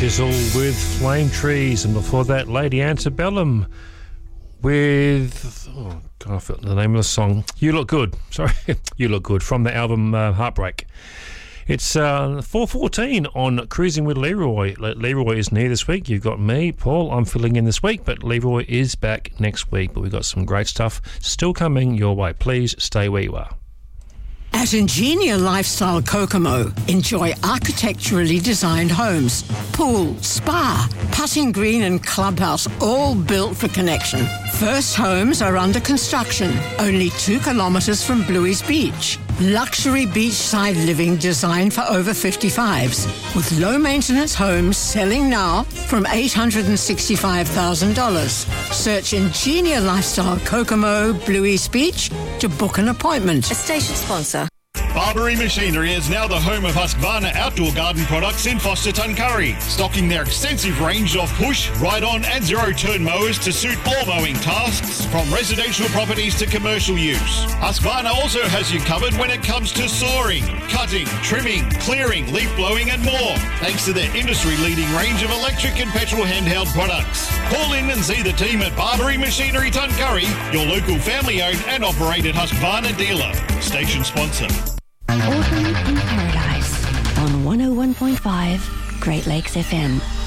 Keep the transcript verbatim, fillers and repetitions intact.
Chisel with Flame Trees, and before that, Lady Antebellum with, oh God, I forgot the name of the song. You Look Good. Sorry, You Look Good, from the album uh, Heartbreak. It's uh, four fourteen on Cruising with Leroy. Le- Leroy isn't here this week. You've got me, Paul. I'm filling in this week, but Leroy is back next week. But we've got some great stuff still coming your way. Please stay where you are. At Ingenia Lifestyle Kokomo, enjoy architecturally designed homes, pool, spa, putting green and clubhouse, all built for connection. First homes are under construction, only two kilometres from Bluey's Beach. Luxury beachside living designed for over fifty-fives, with low-maintenance homes selling now from eight hundred sixty-five thousand dollars. Search Ingenia Lifestyle Kokomo, Bluey's Beach to book an appointment. A station sponsor. Barbary Machinery is now the home of Husqvarna outdoor garden products in Foster Tuncurry, stocking their extensive range of push, ride-on and zero-turn mowers to suit all mowing tasks, from residential properties to commercial use. Husqvarna also has you covered when it comes to sawing, cutting, trimming, clearing, leaf blowing and more, thanks to their industry-leading range of electric and petrol handheld products. Call in and see the team at Barbary Machinery Tuncurry, your local family-owned and operated Husqvarna dealer. Station sponsor. Autumn in Paradise on one oh one point five Great Lakes F M.